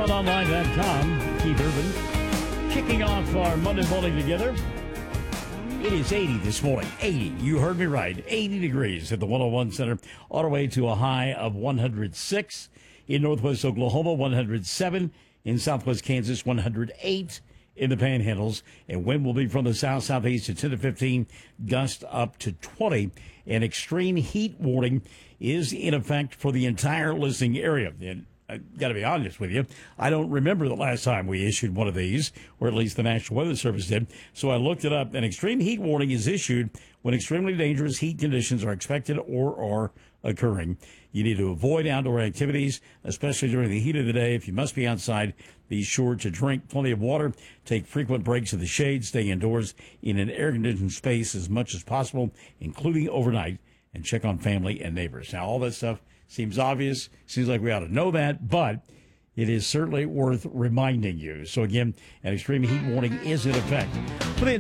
BetOnline.com. Keith Urban kicking off our Monday morning together. It is 80 this morning. 80. You heard me right. 80 degrees at the 101 Center, all the way to a high of 106 in northwest Oklahoma, 107 in southwest Kansas, 108 in the Panhandles. And wind will be from the south-southeast at 10 to 15, gust up to 20. An extreme heat warning is in effect for the entire listening area. And I got to be honest with you, I don't remember the last time we issued one of these, or at least the National Weather Service did. So I looked it up. An extreme heat warning is issued when extremely dangerous heat conditions are expected or are occurring. You need to avoid outdoor activities, especially during the heat of the day. If you must be outside, be sure to drink plenty of water, take frequent breaks in the shade, stay indoors in an air-conditioned space as much as possible, including overnight, and check on family and neighbors. Now, all that stuff seems obvious, seems like we ought to know that, but it is certainly worth reminding you. So again, an extreme heat warning is in effect for the